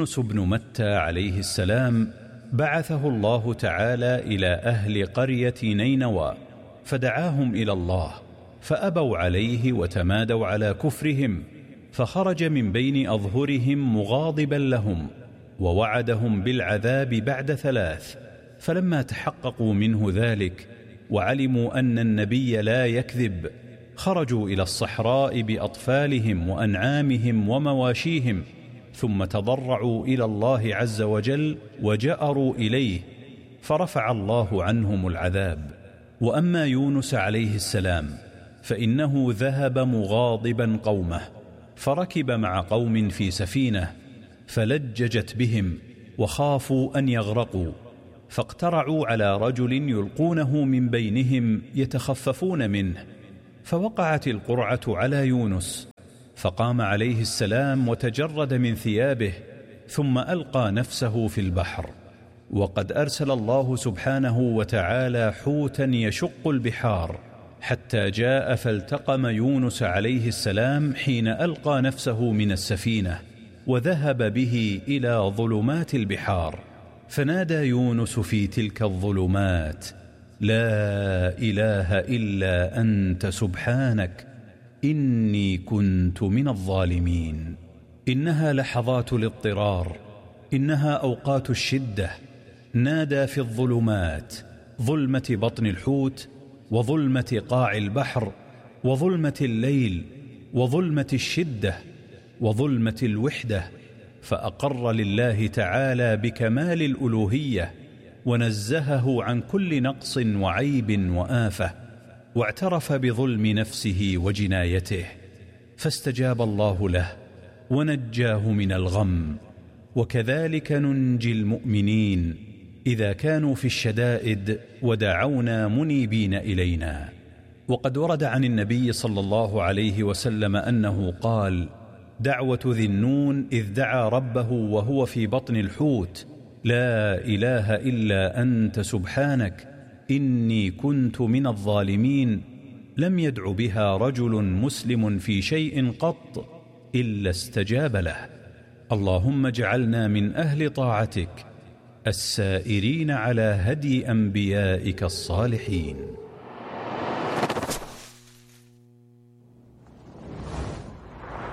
يونس بن متى عليه السلام بعثه الله تعالى إلى أهل قرية نينوى فدعاهم إلى الله، فأبوا عليه وتمادوا على كفرهم، فخرج من بين أظهرهم مغاضبا لهم ووعدهم بالعذاب بعد 3. فلما تحققوا منه ذلك وعلموا أن النبي لا يكذب خرجوا إلى الصحراء بأطفالهم وأنعامهم ومواشيهم، ثم تضرعوا إلى الله عز وجل وجأروا إليه فرفع الله عنهم العذاب. وأما يونس عليه السلام فإنه ذهب مغاضبا قومه، فركب مع قوم في سفينة فلججت بهم وخافوا أن يغرقوا، فاقترعوا على رجل يلقونه من بينهم يتخففون منه، فوقعت القرعة على يونس، فقام عليه السلام وتجرد من ثيابه ثم ألقى نفسه في البحر. وقد أرسل الله سبحانه وتعالى حوتا يشق البحار حتى جاء فالتقم يونس عليه السلام حين ألقى نفسه من السفينة، وذهب به إلى ظلمات البحار، فنادى يونس في تلك الظلمات: لا إله إلا أنت سبحانك إني كنت من الظالمين. إنها لحظات الاضطرار، إنها أوقات الشدة. نادى في الظلمات، ظلمة بطن الحوت، وظلمة قاع البحر، وظلمة الليل، وظلمة الشدة، وظلمة الوحدة، فأقر لله تعالى بكمال الألوهية ونزهه عن كل نقص وعيب وآفة، واعترف بظلم نفسه وجنايته، فاستجاب الله له ونجاه من الغم. وكذلك ننجي المؤمنين إذا كانوا في الشدائد ودعونا منيبين إلينا. وقد ورد عن النبي صلى الله عليه وسلم أنه قال: دعوة ذي النون إذ دعا ربه وهو في بطن الحوت: لا إله إلا أنت سبحانك إني كنت من الظالمين، لم يدع بها رجل مسلم في شيء قط إلا استجاب له. اللهم اجعلنا من أهل طاعتك السائرين على هدي أنبيائك الصالحين.